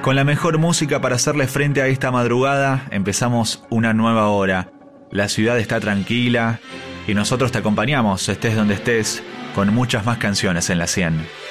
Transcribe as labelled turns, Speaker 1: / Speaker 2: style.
Speaker 1: Con la mejor música para hacerle frente a esta madrugada, empezamos una nueva hora. La ciudad está tranquila y nosotros te acompañamos, estés donde estés, con muchas más canciones en la 100.